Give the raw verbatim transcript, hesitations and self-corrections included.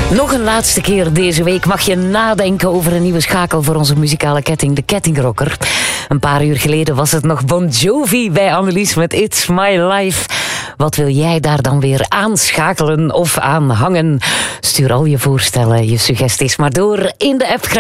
Nog een laatste keer deze week mag je nadenken over een nieuwe schakel voor onze muzikale ketting, de Kettingrocker. Een paar uur geleden was het nog Bon Jovi bij Annelies met It's My Life. Wat wil jij daar dan weer aanschakelen of aan hangen? Stuur al je voorstellen, je suggesties maar door in de app.